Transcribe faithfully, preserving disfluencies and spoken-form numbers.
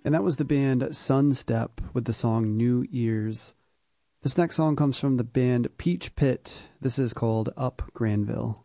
And that was the band Sunstep with the song New Ears. This next song comes from the band Peach Pit. This is called Up Granville.